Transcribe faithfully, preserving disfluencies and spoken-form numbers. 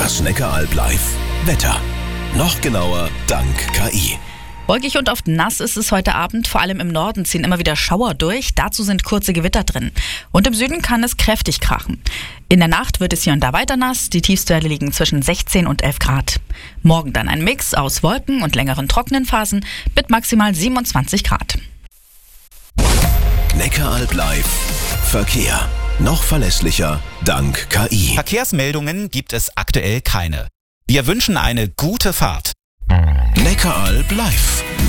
Das Neckaralb Live. Wetter. Noch genauer dank K I. Wolkig und oft nass ist es heute Abend. Vor allem im Norden ziehen immer wieder Schauer durch. Dazu sind kurze Gewitter drin. Und im Süden kann es kräftig krachen. In der Nacht wird es hier und da weiter nass. Die Tiefstwerte liegen zwischen sechzehn und elf Grad. Morgen dann ein Mix aus Wolken und längeren trockenen Phasen mit maximal siebenundzwanzig Grad. Neckaralb Live. Verkehr. Noch verlässlicher dank K I. Verkehrsmeldungen gibt es aktuell keine. Wir wünschen eine gute Fahrt. Neckaralb Live.